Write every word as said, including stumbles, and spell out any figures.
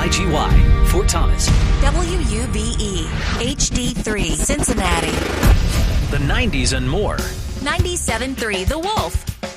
I G Y, Fort Thomas. W U B E, H D three, Cincinnati. The nineties and more. ninety-seven point three The Wolf.